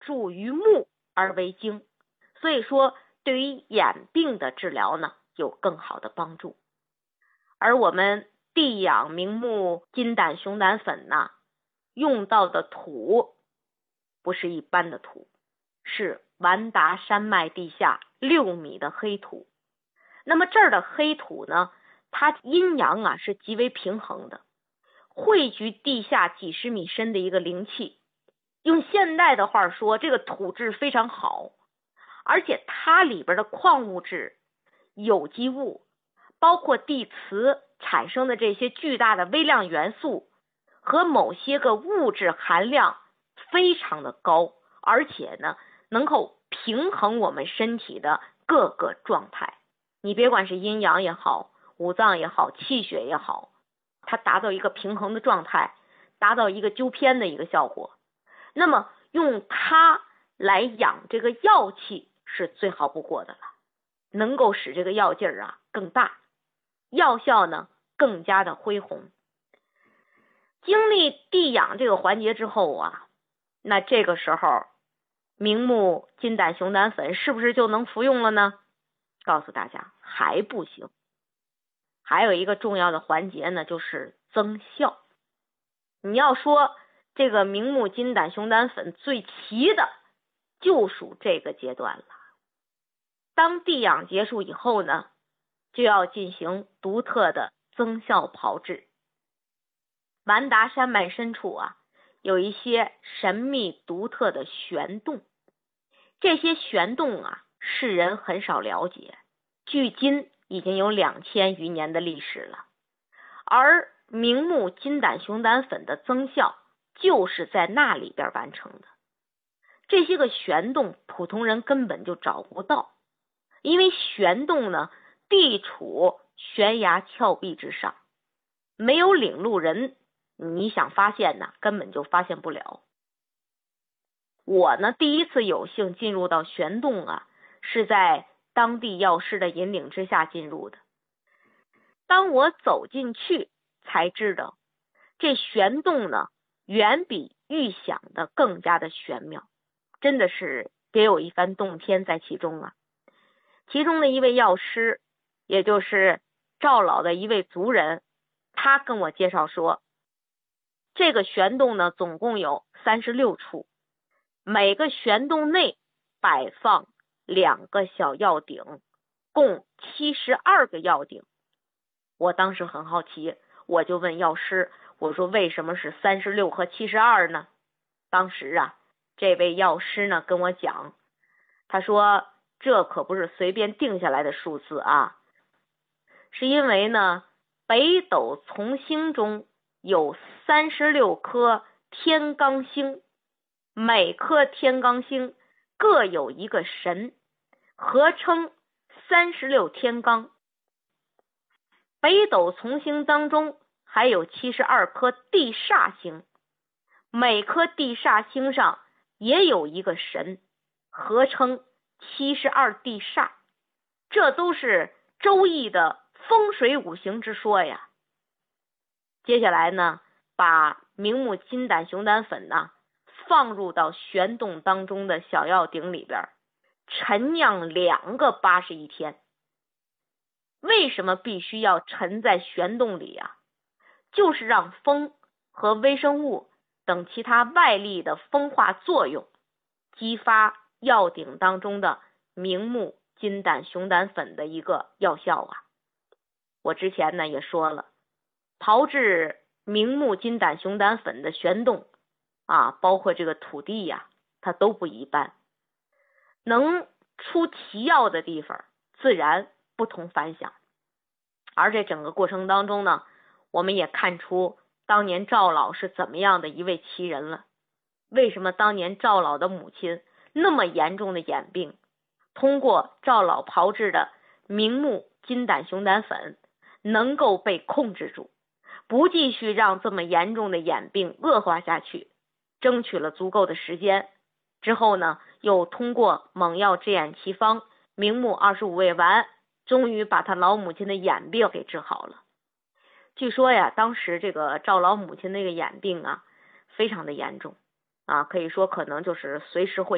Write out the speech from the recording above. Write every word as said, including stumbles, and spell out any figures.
注于目而为精，所以说对于眼病的治疗呢有更好的帮助。而我们地养明目金胆熊胆粉呢，用到的土不是一般的土，是完达山脉地下六米的黑土。那么这儿的黑土呢，它阴阳啊是极为平衡的，汇聚地下几十米深的一个灵气。用现代的话说，这个土质非常好，而且它里边的矿物质、有机物，包括地磁产生的这些巨大的微量元素和某些个物质含量非常的高，而且呢能够平衡我们身体的各个状态。你别管是阴阳也好，五脏也好，气血也好，它达到一个平衡的状态，达到一个纠偏的一个效果。那么用它来养这个药气是最好不过的了，能够使这个药劲儿啊更大，药效呢更加的恢宏。经历地养这个环节之后啊，那这个时候明目金胆熊胆粉是不是就能服用了呢？告诉大家还不行，还有一个重要的环节呢，就是增效。你要说这个明目金胆熊胆粉最奇的就属这个阶段了。当地养结束以后呢，就要进行独特的增效炮制。完达山脉深处啊，有一些神秘独特的玄洞，这些玄洞啊，世人很少了解，距今已经有两千余年的历史了。而明目金胆熊胆粉的增效就是在那里边完成的。这些个玄洞普通人根本就找不到，因为玄洞呢地处悬崖峭壁之上，没有领路人，你想发现呢根本就发现不了。我呢第一次有幸进入到玄洞啊，是在当地药师的引领之下进入的。当我走进去才知道，这玄洞呢远比预想的更加的玄妙，真的是别有一番洞天在其中啊。其中的一位药师，也就是赵老的一位族人，他跟我介绍说，这个玄洞呢总共有三十六处，每个玄洞内摆放两个小药鼎，共七十二个药鼎。我当时很好奇，我就问药师，我说为什么是三十六和七十二呢？当时啊，这位药师呢跟我讲，他说这可不是随便定下来的数字啊，是因为呢北斗从星中有三十六颗天罡星，每颗天罡星各有一个神，合称三十六天罡。北斗从星当中还有七十二颗地煞星，每颗地煞星上也有一个神，合称七十二地煞。这都是周易的风水五行之说呀。接下来呢，把明目金胆熊胆粉呢放入到玄洞当中的小药鼎里边，陈酿两个八十一天。为什么必须要沉在玄洞里啊？就是让风和微生物等其他外力的风化作用，激发药鼎当中的明目金胆熊胆粉的一个药效啊。我之前呢也说了，炮制明目金胆熊胆粉的玄洞啊，包括这个土地呀、啊，它都不一般，能出奇药的地方自然不同凡响。而这整个过程当中呢，我们也看出当年赵老是怎么样的一位奇人了。为什么当年赵老的母亲那么严重的眼病，通过赵老炮制的明目金胆熊胆粉能够被控制住，不继续让这么严重的眼病恶化下去，争取了足够的时间。之后呢，又通过猛药治眼奇方明目二十五味丸，终于把他老母亲的眼病给治好了。据说呀，当时这个赵老母亲那个眼病啊，非常的严重啊，可以说可能就是随时会